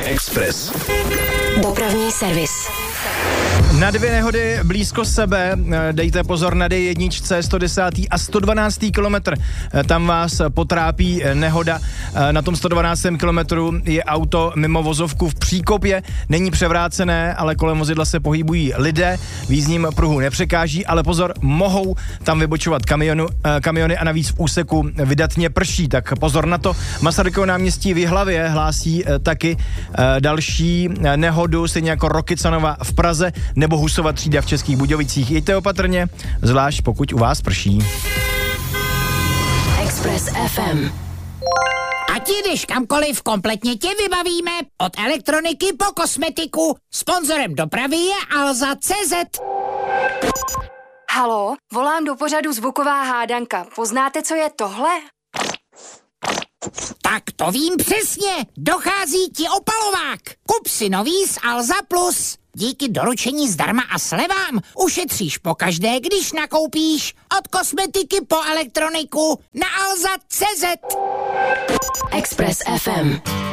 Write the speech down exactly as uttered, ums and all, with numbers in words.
Express. Dopravní servis. Na dvě nehody blízko sebe, dejte pozor na D jedna, sto deset a sto dvanáct kilometr. Tam vás potrápí nehoda. Na tom sto dvanáct kilometru je auto mimo vozovku v příkopě. Není převrácené, ale kolem vozidla se pohybují lidé. V jízdním pruhu nepřekáží, ale pozor, mohou tam vybočovat kamionu, kamiony a navíc v úseku vydatně prší. Tak pozor na to. Masarykovo náměstí v Jihlavě hlásí taky další nehodu, stejně jako Rokycanova v Praze nebo Husova třída v Českých Budějovicích. Jeďte opatrně, zvlášť pokud u vás prší. Express F M. Ať jdeš kamkoliv, kompletně tě vybavíme. Od elektroniky po kosmetiku. Sponzorem dopravy je Alza tečka cé zet. Haló, volám do pořadu Zvuková hádanka. Poznáte, co je tohle? Tak to vím přesně. Dochází ti opalovák. Kup si nový z Alza Plus. Díky doručení zdarma a slevám ušetříš pokaždé, když nakoupíš. Od kosmetiky po elektroniku na alza tečka cé zet. Express F M.